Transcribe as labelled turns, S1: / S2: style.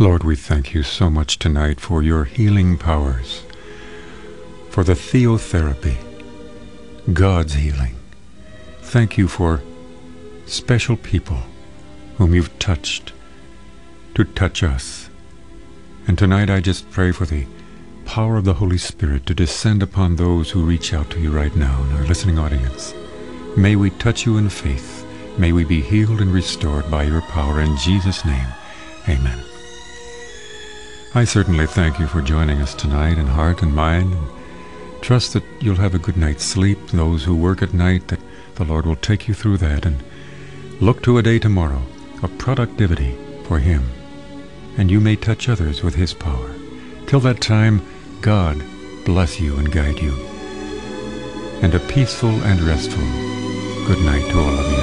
S1: Lord, we thank you so much tonight for your healing powers, for the theotherapy, God's healing. Thank you for special people whom you've touched to touch us. And tonight I just pray for the power of the Holy Spirit to descend upon those who reach out to you right now in our listening audience. May we touch you in faith. May we be healed and restored by your power. In Jesus' name, amen. I certainly thank you for joining us tonight in heart and mind. And trust that you'll have a good night's sleep. Those who work at night, that the Lord will take you through that. And look to a day tomorrow of productivity for Him. And you may touch others with His power. Till that time, God bless you and guide you. And a peaceful and restful good night to all of you.